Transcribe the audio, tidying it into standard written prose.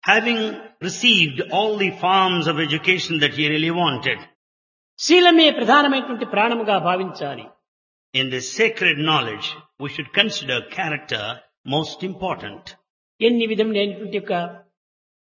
Having received all the forms of education that he really wanted, శీలమే ప్రధానమైనటువంటి ప్రాణముగా భావించాలి. in this sacred knowledge, we should consider character most important. ఎన్ని విధములైనటువంటి యొక్క